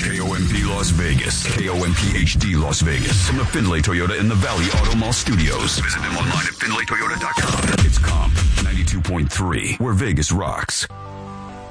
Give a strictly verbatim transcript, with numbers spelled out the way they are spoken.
K O M P Las Vegas. K O M P H D Las Vegas. From the Findlay Toyota in the Valley Auto Mall Studios. Visit them online at Findlay Toyota dot com. It's Comp ninety-two point three, where Vegas rocks.